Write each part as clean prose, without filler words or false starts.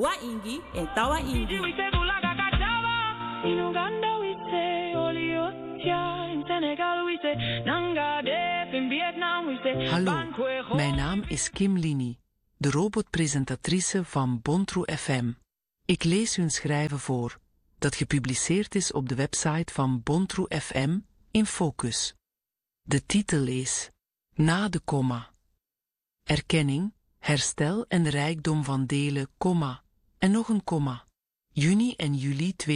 Wa ingi en tawa ingi. In Uganda we say Oliotia, in Senegal we say Nangadef, in Vietnam we say. Hallo, mijn naam is Kim Lini, de robotpresentatrice van Bontru FM. Ik lees u een schrijven voor, dat gepubliceerd is op de website van Bontru FM in Focus. De titel is Na de komma. Erkenning, herstel en rijkdom van delen, komma, en nog een komma. Juni en juli 2026-2027.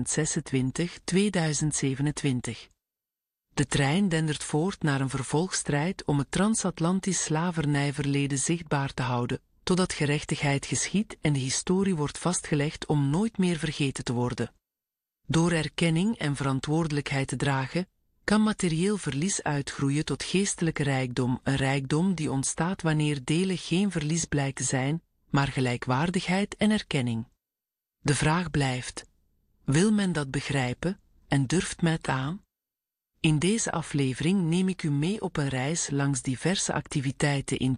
De trein dendert voort naar een vervolgstrijd om het transatlantisch slavernijverleden zichtbaar te houden, totdat gerechtigheid geschiedt en de historie wordt vastgelegd om nooit meer vergeten te worden. Door erkenning en verantwoordelijkheid te dragen, kan materieel verlies uitgroeien tot geestelijke rijkdom, een rijkdom die ontstaat wanneer delen geen verlies blijken zijn, maar gelijkwaardigheid en erkenning. De vraag blijft, wil men dat begrijpen en durft men het aan? In deze aflevering neem ik u mee op een reis langs diverse activiteiten in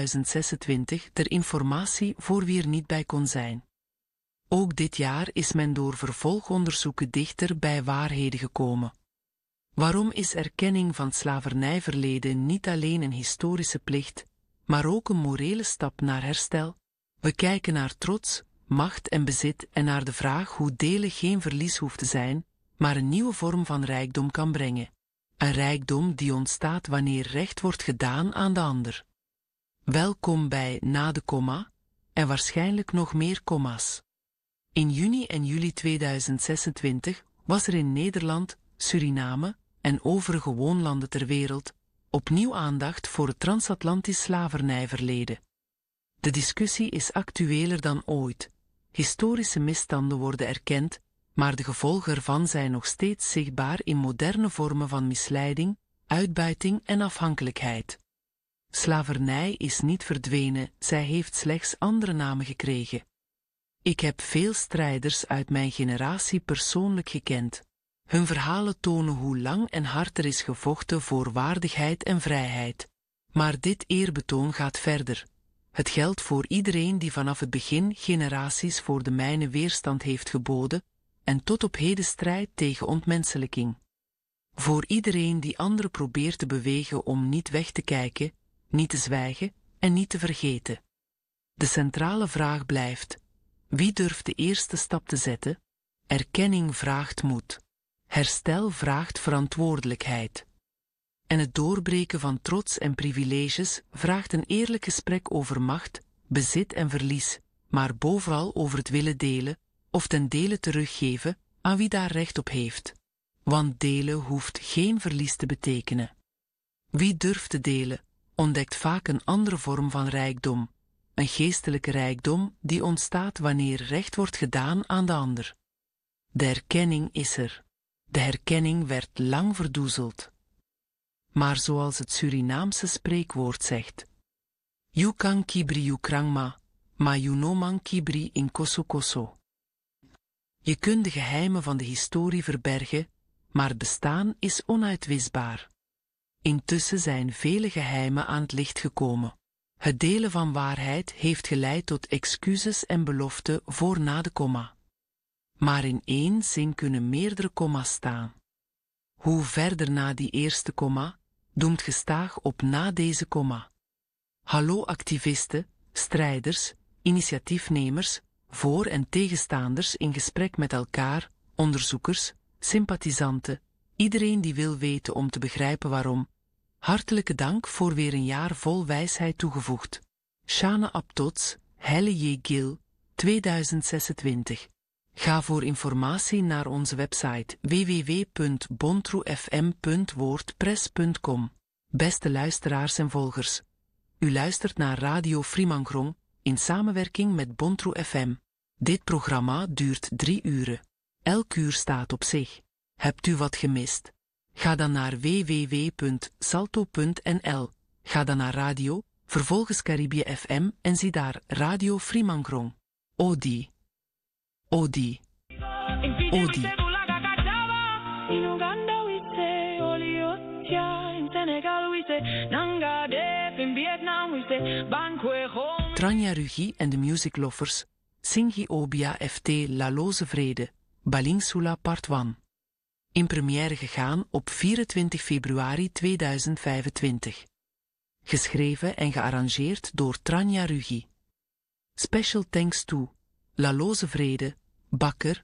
2026 ter informatie voor wie er niet bij kon zijn. Ook dit jaar is men door vervolgonderzoeken dichter bij waarheden gekomen. Waarom is erkenning van het slavernijverleden niet alleen een historische plicht, maar ook een morele stap naar herstel? We kijken naar trots, macht en bezit en naar de vraag hoe delen geen verlies hoeft te zijn, maar een nieuwe vorm van rijkdom kan brengen. Een rijkdom die ontstaat wanneer recht wordt gedaan aan de ander. Welkom bij Na de komma en waarschijnlijk nog meer komma's. In juni en juli 2026 was er in Nederland, Suriname en overige woonlanden ter wereld opnieuw aandacht voor het transatlantisch slavernijverleden. De discussie is actueler dan ooit. Historische misstanden worden erkend, maar de gevolgen ervan zijn nog steeds zichtbaar in moderne vormen van misleiding, uitbuiting en afhankelijkheid. Slavernij is niet verdwenen, zij heeft slechts andere namen gekregen. Ik heb veel strijders uit mijn generatie persoonlijk gekend. Hun verhalen tonen hoe lang en hard er is gevochten voor waardigheid en vrijheid. Maar dit eerbetoon gaat verder. Het geldt voor iedereen die vanaf het begin generaties voor de mijne weerstand heeft geboden en tot op heden strijdt tegen ontmenselijking. Voor iedereen die anderen probeert te bewegen om niet weg te kijken, niet te zwijgen en niet te vergeten. De centrale vraag blijft: wie durft de eerste stap te zetten? Erkenning vraagt moed. Herstel vraagt verantwoordelijkheid. En het doorbreken van trots en privileges vraagt een eerlijk gesprek over macht, bezit en verlies, maar bovenal over het willen delen, of ten dele teruggeven aan wie daar recht op heeft. Want delen hoeft geen verlies te betekenen. Wie durft te delen, ontdekt vaak een andere vorm van rijkdom, een geestelijke rijkdom die ontstaat wanneer recht wordt gedaan aan de ander. De erkenning is er. De herkenning werd lang verdoezeld. Maar zoals het Surinaamse spreekwoord zegt: You kan kibri you krangma, maar you no man kibri in koso koso. Je kunt de geheimen van de historie verbergen, maar het bestaan is onuitwisbaar. Intussen zijn vele geheimen aan het licht gekomen. Het delen van waarheid heeft geleid tot excuses en beloften voor na de komma. Maar in één zin kunnen meerdere komma's staan. Hoe verder na die eerste komma, doemt gestaag op na deze komma. Hallo activisten, strijders, initiatiefnemers, voor- en tegenstanders in gesprek met elkaar, onderzoekers, sympathisanten, iedereen die wil weten om te begrijpen waarom. Hartelijke dank voor weer een jaar vol wijsheid toegevoegd. Shana Abtots, Helle J. Gil, 2026. Ga voor informatie naar onze website www.bontrufm.wordpress.com. Beste luisteraars en volgers, u luistert naar Radio Frimangrong in samenwerking met Bontru FM. Dit programma duurt 3 uren. Elk uur staat op zich. Hebt u wat gemist? Ga dan naar www.salto.nl. Ga dan naar radio, vervolgens Caribië FM en zie daar Radio Frimangrong. Odi. Odi. Odi. In Uganda we say Oliotia, in Senegal we say Nangadef, in Vietnam we say Banque Home. Tranja Rugie en de Music Lovers Singhi Obia FT La Loze Vrede, Balingsula Part 1. In première gegaan op 24 februari 2025. Geschreven en gearrangeerd door Tranja Rugi. Special thanks to La Loze Vrede, Bakker,